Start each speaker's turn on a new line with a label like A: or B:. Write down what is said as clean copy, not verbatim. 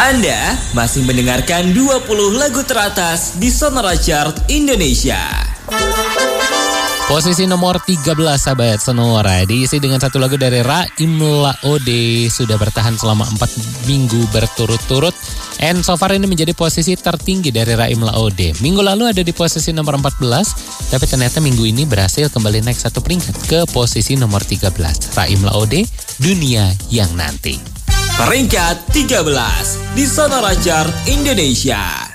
A: Anda masih mendengarkan 20 lagu teratas di Sonora Chart Indonesia.
B: Posisi nomor 13 sahabat Sonora diisi dengan satu lagu dari Raim Laode, sudah bertahan selama 4 minggu berturut-turut. And so far ini menjadi posisi tertinggi dari Raim Laode. Minggu lalu ada di posisi nomor 14, tapi ternyata minggu ini berhasil kembali naik 1 peringkat ke posisi nomor 13. Raim Laode, Dunia Yang Nanti.
A: Peringkat 13 di Sonora Chart Indonesia.